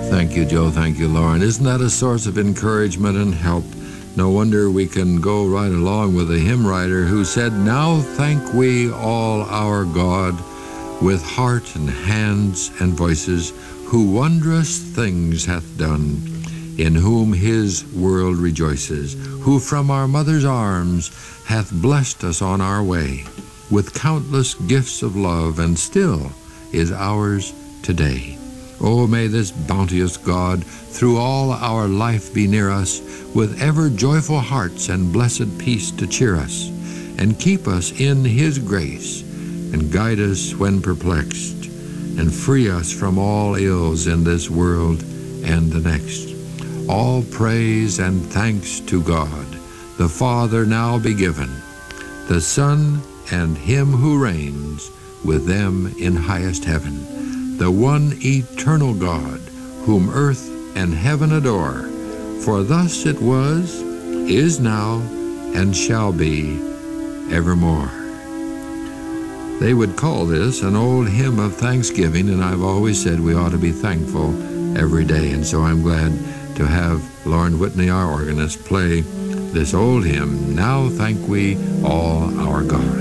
Thank you, Joe. Thank you, Lauren. Isn't that a source of encouragement and help? No wonder we can go right along with the hymn writer who said, "Now thank we all our God with heart and hands and voices, who wondrous things hath done, in whom his world rejoices, who from our mother's arms hath blessed us on our way with countless gifts of love, and still is ours today." Oh, may this bounteous God through all our life be near us, with ever joyful hearts and blessed peace to cheer us, and keep us in his grace, and guide us when perplexed, and free us from all ills in this world and the next. All praise and thanks to God, the Father now be given, the Son and him who reigns with them in highest heaven, the one eternal God, whom earth and heaven adore, for thus it was, is now, and shall be evermore. They would call this an old hymn of thanksgiving, and I've always said we ought to be thankful every day, and so I'm glad to have Lauren Whitney, our organist, play this old hymn, "Now Thank We All Our God."